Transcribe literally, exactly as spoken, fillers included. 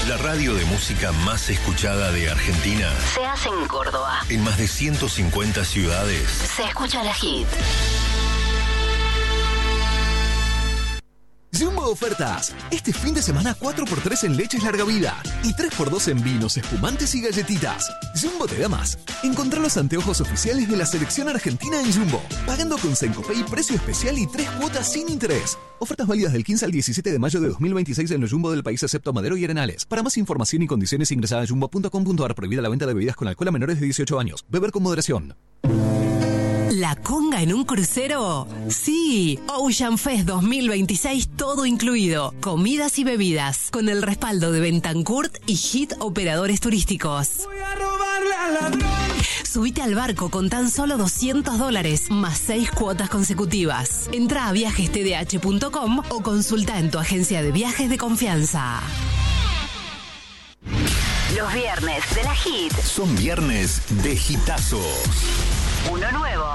La radio de música más escuchada de Argentina se hace en Córdoba. En más de ciento cincuenta ciudades Se escucha la hit. Jumbo Ofertas. Este fin de semana cuatro por tres en leches larga vida y tres por dos en vinos, espumantes y galletitas. Jumbo te da más. Encontrá los anteojos oficiales de la selección argentina en Jumbo, pagando con Sencopay precio especial y tres cuotas sin interés. Ofertas válidas del quince al diecisiete de mayo de dos mil veintiséis en los Jumbo del país excepto Madero y Arenales. Para más información y condiciones ingresá a jumbo punto com punto ar. Prohibida la venta de bebidas con alcohol a menores de dieciocho años. Beber con moderación. ¿La conga en un crucero? Sí, Ocean Fest dos mil veintiséis todo incluido, comidas y bebidas, con el respaldo de Bentancourt y Hit Operadores Turísticos. Voy a robarle al ladrón. Subite al barco con tan solo doscientos dólares, más seis cuotas consecutivas. Entra a viajes t d h punto com o consulta en tu agencia de viajes de confianza. Los viernes de la hit. son viernes de hitazos. Uno nuevo.